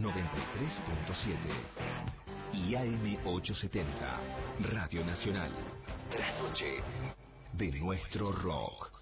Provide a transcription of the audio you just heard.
93.7 y AM870, Radio Nacional. Trasnoche de nuestro rock.